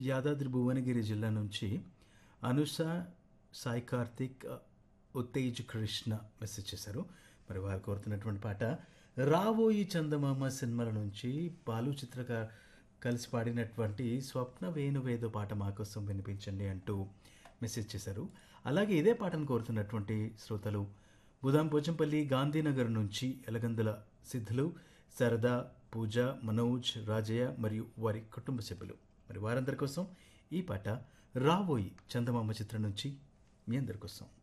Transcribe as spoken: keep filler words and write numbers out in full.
యాదాద్రి భువనగిరి జిల్లా నుంచి అనుష, సాయి కార్తిక్, ఉత్తేజ్ కృష్ణ మెసేజ్ చేశారు. మరి వారు కోరుతున్నటువంటి పాట రావోయి చందమామ సినిమాల నుంచి బాలు చిత్రగా కలిసి పాడినటువంటి స్వప్న వేణువేదో పాట మా కోసం వినిపించండి అంటూ మెసేజ్ చేశారు. అలాగే ఇదే పాటను కోరుతున్నటువంటి శ్రోతలు బుదాం పోచంపల్లి గాంధీనగర్ నుంచి ఎలగందుల సిద్ధులు, సరదా, పూజ, మనోజ్, రాజయ్య మరియు వారి కుటుంబ సభ్యులు. మరి వారందరి కోసం ఈ పాట రావోయి చందమామ చిత్రం నుంచి మీ అందరి కోసం.